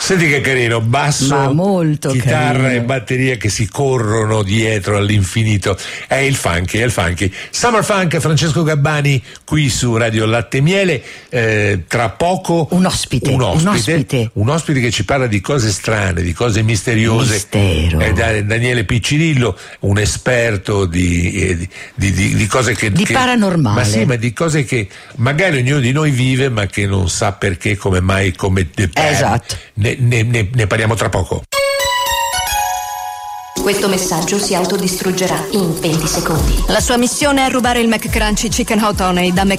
Senti che carino, basso, ma molto chitarra carino. e batteria che si corrono dietro all'infinito. È il funky. Summer Funk, Francesco Gabbani qui su Radio Latte e Miele. Tra poco un ospite che ci parla di cose strane, di cose misteriose. Mistero. Daniele Piccirillo, un esperto di cose che paranormale. Ma sì, ma di cose che magari ognuno di noi vive, ma che non sa perché, come mai, come esatto. Ne parliamo tra poco. Questo messaggio si autodistruggerà in 20 secondi. La sua missione è rubare il McCrunchy Chicken Hot Honey da